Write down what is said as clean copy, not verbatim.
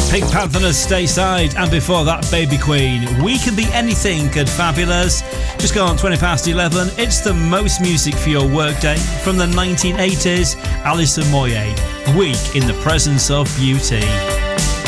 Pink Panther, Stay Side, and before that, Baby Queen. We Can Be Anything at Fabulous. Just gone 20 past 11. It's the most music for your workday. From the 1980s, Alison Moyet, Weak in the Presence of Beauty.